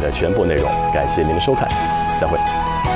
的全部内容。感谢您的收看，再会。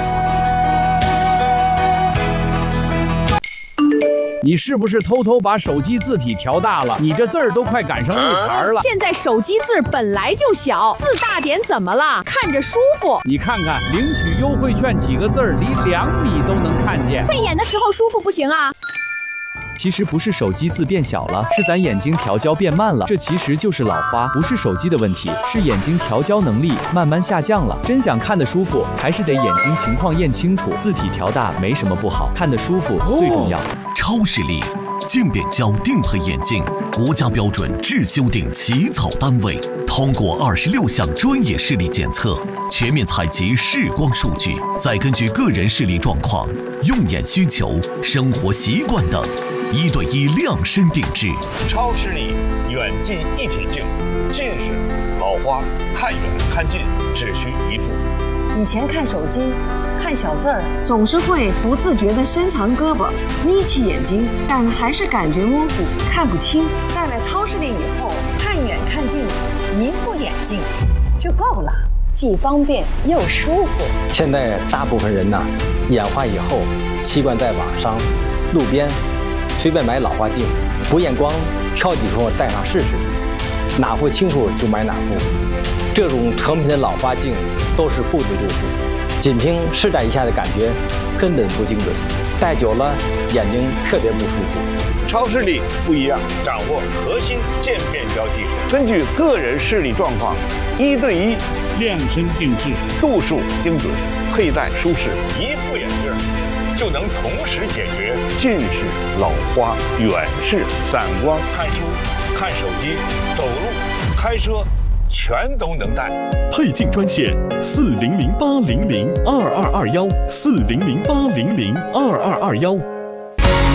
你是不是偷偷把手机字体调大了？你这字儿都快赶上日牌了。 现在手机字本来就小，字大点怎么了？看着舒服。 你看看领取优惠券几个字儿，离2米都能看见。 慧眼的时候舒服不行啊。 其实不是手机字变小了，是咱眼睛调焦变慢了。这其实就是老花，不是手机的问题，是眼睛调焦能力慢慢下降了。真想看得舒服，还是得眼睛情况验清楚。字体调大没什么不好，看得舒服最重要。 超视力渐变焦定配眼镜，国家标准质修订起草单位，通过26项专业视力检测，全面采集视光数据，再根据个人视力状况、用眼需求、生活习惯等，1对1量身定制。 超视力远近一体镜，近视、老花看远看近只需一副。 以前看手机看小字儿，总是会不自觉地伸长胳膊，眯起眼睛，但还是感觉模糊，看不清。戴了超视力以后，看远看近，一副眼镜就够了，既方便又舒服。 现在大部分人呢，眼花以后习惯在网上、路边随便买老花镜，不验光，挑几副戴上试试，哪副清楚就买哪副。这种成品的老花镜都是不足度数，仅凭试戴一下的感觉根本不精准，戴久了眼睛特别不舒服。 超视力不一样，掌握核心渐变焦技术，根据个人视力状况，1对1量身定制，度数精准，佩戴舒适，一副眼镜就能同时解决近视、老花、远视、散光、看书、看手机、走路、开车，全都能戴。 配镜专线：4008002221，4008002221。